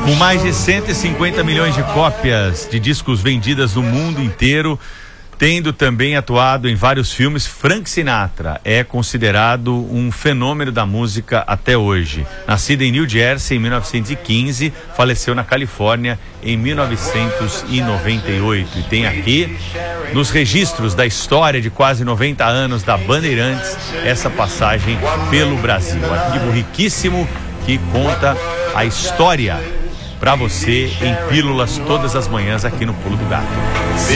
Com mais de 150 milhões de cópias de discos vendidas no mundo inteiro, tendo também atuado em vários filmes, Frank Sinatra é considerado um fenômeno da música até hoje. Nascido em New Jersey em 1915, faleceu na Califórnia em 1998. E tem aqui, nos registros da história de quase 90 anos da Bandeirantes, essa passagem pelo Brasil. Arquivo riquíssimo que conta a história para você em pílulas todas as manhãs aqui no Pulo do Gato.